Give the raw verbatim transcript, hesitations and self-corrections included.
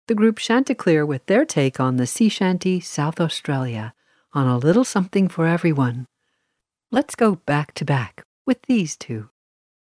the group Chanticleer with their take on the sea shanty South Australia on A Little Something for Everyone. Let's go back to back with these two.